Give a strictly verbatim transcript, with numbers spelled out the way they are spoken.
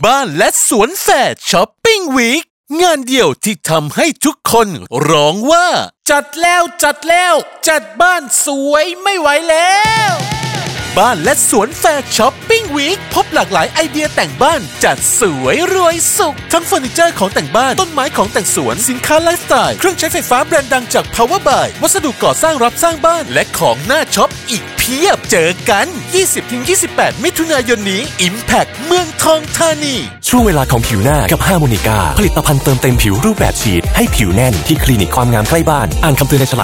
บ้านและสวนแฟร์ช้อปปิ้งวีคงานเดียวที่ทำให้ทุกคนร้องว่าจัดแล้วจัดแล้วจัดบ้านสวยไม่ไหวแล้วบ้านและสวนแฟร์ช้อปปิ้งวีคพบหลากหลายไอเดียแต่งบ้านจัดสวยรวยสุขทั้งเฟอร์นิเจอร์ของแต่งบ้านต้นไม้ของแต่งสวนสินค้าไลฟ์สไตล์เครื่องใช้ไฟฟ้าแบรนด์ดังจาก Power by วัสดุก่อสร้างรับสร้างบ้านและของน่าช็อปอีกเพียบเจอกัน ยี่สิบถึงยี่สิบแปด มิถุนายนนี้ Impact เมืองทองธานีช่วงเวลาของผิวหน้ากับฮาร์โมนิก้าผลิตภัณฑ์เติมเต็มผิวรูปแบบฉีดให้ผิวแน่นที่คลินิกความงามใกล้บ้านอ่านคำเตือนในฉลาก